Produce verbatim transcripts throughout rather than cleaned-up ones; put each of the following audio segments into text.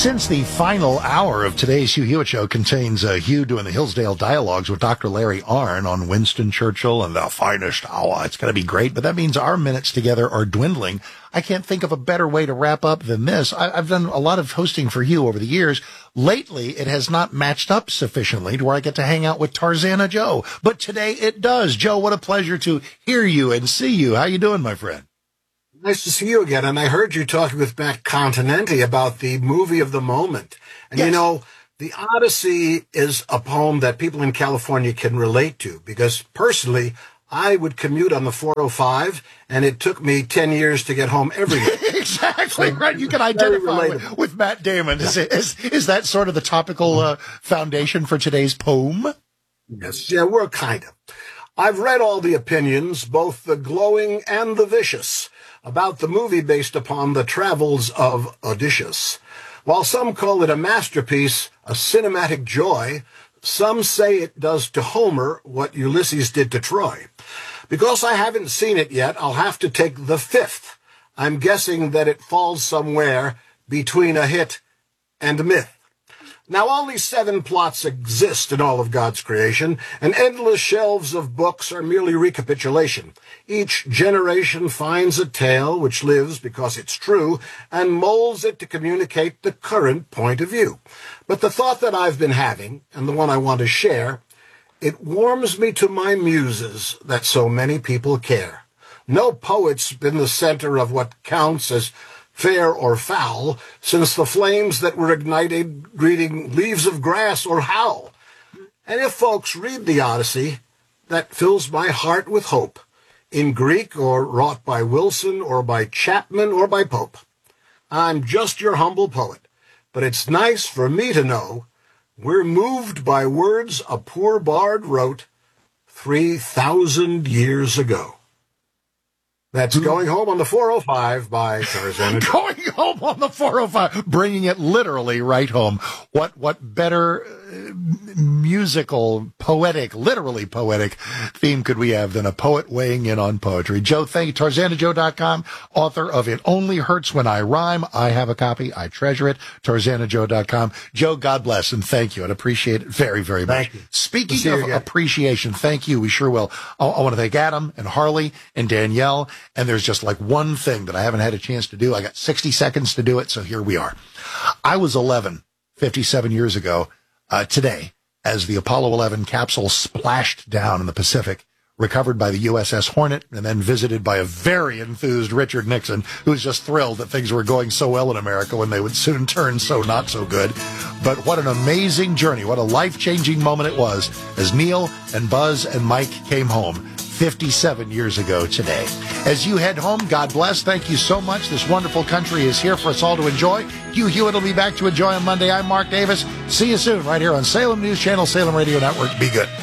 Since the final hour of today's Hugh Hewitt Show contains uh, Hugh doing the Hillsdale dialogues with Doctor Larry Arnn on Winston Churchill and the finest hour, it's going to be great, but that means our minutes together are dwindling. I can't think of a better way to wrap up than this. I, I've done a lot of hosting for Hugh over the years. Lately, it has not matched up sufficiently to where I get to hang out with Tarzana Joe. But today it does. Joe, what a pleasure to hear you and see you. How you doing, my friend? Nice to see you again. And I heard you talking with Matt Continenti about the movie of the moment. And, yes. You know, The Odyssey is a poem that people in California can relate to because, personally, I would commute on the four oh five, and it took me ten years to get home every day. Exactly, so, right. You can identify with, with Matt Damon. Is, it, is, is that sort of the topical uh, foundation for today's poem? Yes, yeah, we're kind of. I've read all the opinions, both the glowing and the vicious, about the movie based upon the travels of Odysseus. While some call it a masterpiece, a cinematic joy, some say it does to Homer what Ulysses did to Troy. Because I haven't seen it yet, I'll have to take the fifth. I'm guessing that it falls somewhere between a hit and a myth. Now, only seven plots exist in all of God's creation, and endless shelves of books are merely recapitulation. Each generation finds a tale which lives because it's true, and molds it to communicate the current point of view. But the thought that I've been having, and the one I want to share, it warms me to my muses that so many people care. No poet's been the center of what counts as fair or foul, since the flames that were ignited greeting leaves of grass or howl. And if folks read the Odyssey, that fills my heart with hope, in Greek or wrought by Wilson or by Chapman or by Pope. I'm just your humble poet, but it's nice for me to know we're moved by words a poor bard wrote three thousand years ago. That's Going Home on the four oh five by Tarzana Joe. Going Home on the four oh five, bringing it literally right home. What what better uh, musical, poetic, literally poetic theme could we have than a poet weighing in on poetry? Joe, thank you. Tarzana Joe dot com, author of It Only Hurts When I Rhyme. I have a copy. I treasure it. Tarzana Joe dot com. Joe, God bless and thank you. I'd appreciate it very, very much. Thank you. Speaking of appreciation, thank you. We sure will. I, I want to thank Adam and Harley and Danielle. And there's just like one thing that I haven't had a chance to do. I got sixty seconds to do it, so here we are. I was eleven, fifty-seven years ago, uh, today, as the Apollo eleven capsule splashed down in the Pacific, recovered by the U S S Hornet, and then visited by a very enthused Richard Nixon, who was just thrilled that things were going so well in America when they would soon turn so not so good. But what an amazing journey, what a life-changing moment it was as Neil and Buzz and Mike came home fifty-seven years ago today. As you head home, God bless. Thank you so much. This wonderful country is here for us all to enjoy. Hugh Hewitt will be back to enjoy on Monday. I'm Mark Davis. See you soon right here on Salem News Channel, Salem Radio Network. Be good.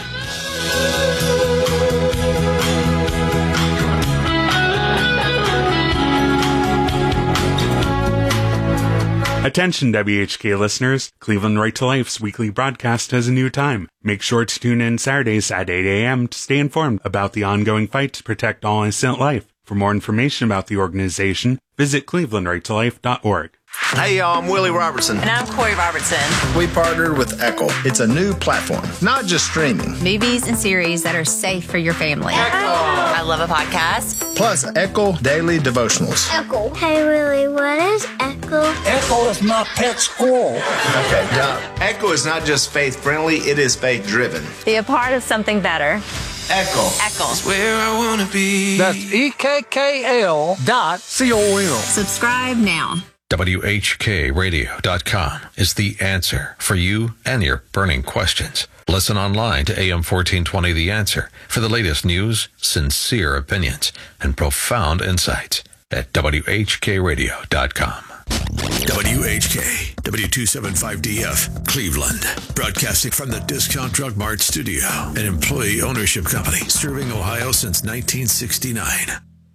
Attention W H K listeners, Cleveland Right to Life's weekly broadcast has a new time. Make sure to tune in Saturdays at eight a.m. to stay informed about the ongoing fight to protect all innocent life. For more information about the organization, visit cleveland right to life dot org. Hey, y'all, I'm Willie Robertson. And I'm Corey Robertson. We partnered with Echo. It's a new platform, not just streaming. Movies and series that are safe for your family. Echo. I love a podcast. Plus, Echo Daily Devotionals. Echo. Hey, Willie, what is Echo? Echo is my pet squirrel. Okay, now, Echo is not just faith-friendly, it is faith-driven. Be a part of something better. Echo. Echo. It's where I want to be. That's E K K L dot C O M. Subscribe now. W H K radio dot com is the answer for you and your burning questions. Listen online to A M fourteen twenty The Answer for the latest news, sincere opinions, and profound insights at W H K radio dot com. W H K, W two seventy-five D F, Cleveland. Broadcasting from the Discount Drug Mart studio, an employee ownership company serving Ohio since nineteen sixty-nine.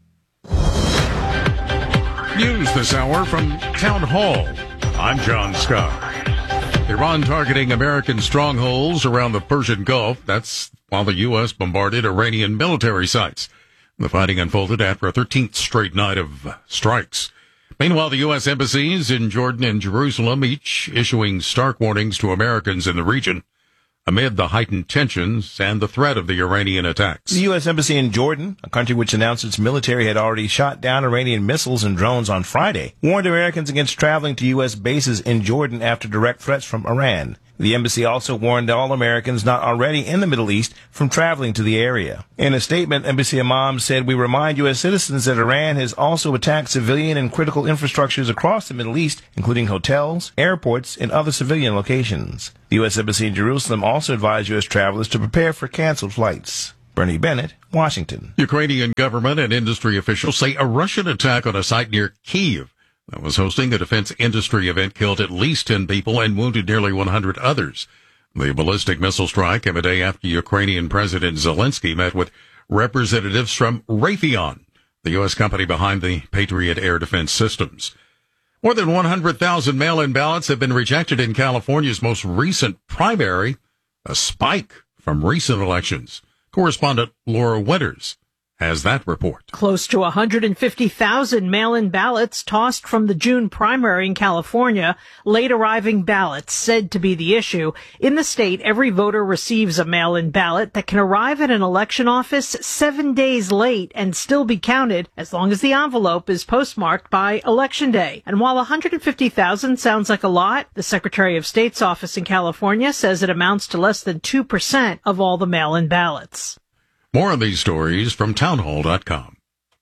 News this hour from Town Hall. I'm John Scott. Iran targeting American strongholds around the Persian Gulf. That's while the U S bombarded Iranian military sites. The fighting unfolded after a thirteenth straight night of strikes. Meanwhile, the U S embassies in Jordan and Jerusalem each issuing stark warnings to Americans in the region amid the heightened tensions and the threat of the Iranian attacks. The U S embassy in Jordan, a country which announced its military had already shot down Iranian missiles and drones on Friday, warned Americans against traveling to U S bases in Jordan after direct threats from Iran. The embassy also warned all Americans not already in the Middle East from traveling to the area. In a statement, Embassy Imam said, "We remind U S citizens that Iran has also attacked civilian and critical infrastructures across the Middle East, including hotels, airports, and other civilian locations." The U S Embassy in Jerusalem also advised U S travelers to prepare for canceled flights. Bernie Bennett, Washington. Ukrainian government and industry officials say a Russian attack on a site near Kyiv that was hosting a defense industry event killed at least ten people and wounded nearly one hundred others. The ballistic missile strike came a day after Ukrainian President Zelensky met with representatives from Raytheon, the U S company behind the Patriot air defense systems. More than one hundred thousand mail-in ballots have been rejected in California's most recent primary, a spike from recent elections. Correspondent Laura Winters has that report. Close to one hundred fifty thousand mail-in ballots tossed from the June primary in California. Late arriving ballots said to be the issue. In the state, every voter receives a mail-in ballot that can arrive at an election office seven days late and still be counted as long as the envelope is postmarked by Election Day. And while one hundred fifty thousand sounds like a lot, the Secretary of State's office in California says it amounts to less than two percent of all the mail-in ballots. More on these stories from townhall dot com.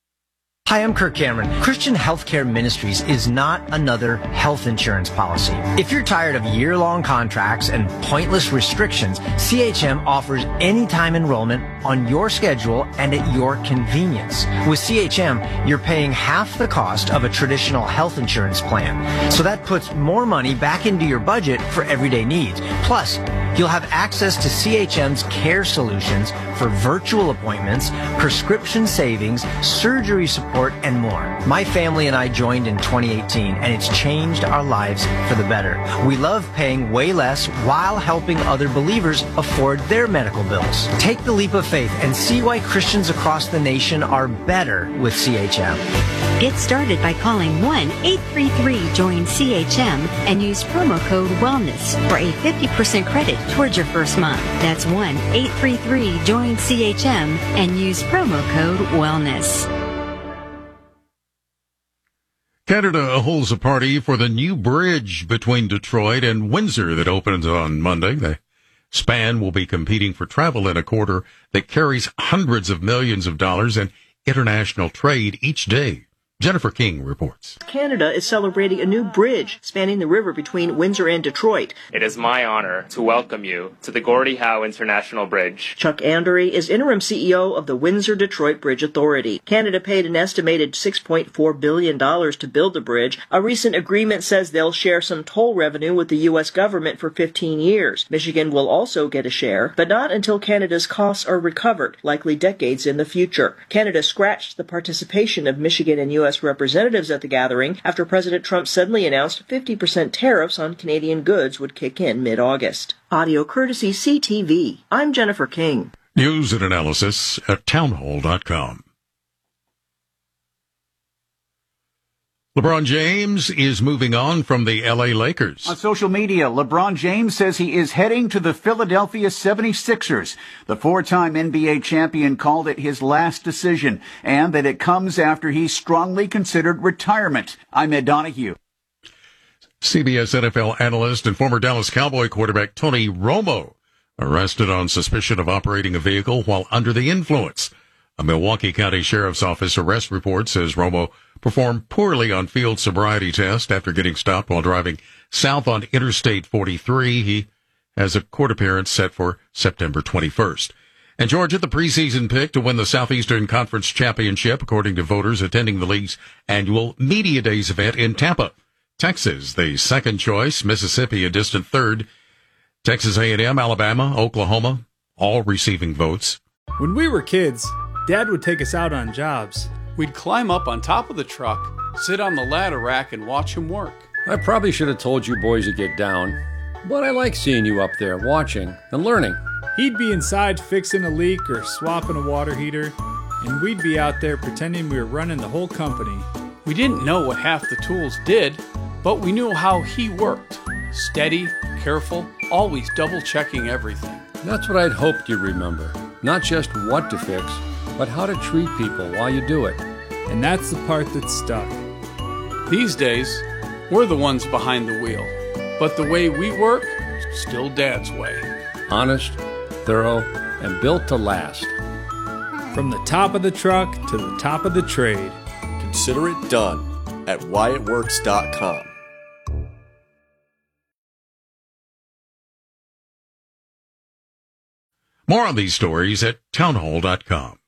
Hi, I'm Kirk Cameron. Christian Healthcare Ministries is not another health insurance policy. If you're tired of year-long contracts and pointless restrictions, C H M offers anytime enrollment on your schedule and at your convenience. With C H M, you're paying half the cost of a traditional health insurance plan. So that puts more money back into your budget for everyday needs. Plus, you'll have access to C H M's care solutions for virtual appointments, prescription savings, surgery support, and more. My family and I joined in twenty eighteen, and it's changed our lives for the better. We love paying way less while helping other believers afford their medical bills. Take the leap of faith and see why Christians across the nation are better with C H M. Get started by calling one eight three three join C H M and use promo code WELLNESS for a fifty percent credit towards your first month. That's one eight three three join C H M and use promo code WELLNESS. Canada holds a party for the new bridge between Detroit and Windsor that opens on Monday. The span will be competing for travel in a corridor that carries hundreds of millions of dollars in international trade each day. Jennifer King reports. Canada is celebrating a new bridge spanning the river between Windsor and Detroit. It is my honor to welcome you to the Gordie Howe International Bridge. Chuck Andery is interim C E O of the Windsor-Detroit Bridge Authority. Canada paid an estimated six point four billion dollars to build the bridge. A recent agreement says they'll share some toll revenue with the U S government for fifteen years. Michigan will also get a share, but not until Canada's costs are recovered, likely decades in the future. Canada scratched the participation of Michigan and U S representatives at the gathering after President Trump suddenly announced fifty percent tariffs on Canadian goods would kick in mid-August. Audio courtesy C T V. I'm Jennifer King. News and analysis at townhall dot com. LeBron James is moving on from the L A Lakers. On social media, LeBron James says he is heading to the Philadelphia seventy-sixers. The four-time N B A champion called it his last decision, and that it comes after he strongly considered retirement. I'm Ed Donahue. C B S N F L analyst and former Dallas Cowboy quarterback Tony Romo arrested on suspicion of operating a vehicle while under the influence. A Milwaukee County Sheriff's Office arrest report says Romo performed poorly on field sobriety test after getting stopped while driving south on Interstate forty-three. He has a court appearance set for September twenty-first. And Georgia, the preseason pick to win the Southeastern Conference Championship, according to voters attending the league's annual Media Days event in Tampa. Texas, the second choice. Mississippi, a distant third. Texas A and M, Alabama, Oklahoma, all receiving votes. When we were kids, Dad would take us out on jobs. We'd climb up on top of the truck, sit on the ladder rack, and watch him work. I probably should have told you boys to get down, but I like seeing you up there watching and learning. He'd be inside fixing a leak or swapping a water heater, and we'd be out there pretending we were running the whole company. We didn't know what half the tools did, but we knew how he worked. Steady, careful, always double-checking everything. That's what I'd hoped you'd remember. Not just what to fix, but how to treat people while you do it. And that's the part that stuck. These days, we're the ones behind the wheel. But the way we work, still Dad's way. Honest, thorough, and built to last. From the top of the truck to the top of the trade. Consider it done at Wyatt Works dot com. More on these stories at townhall dot com.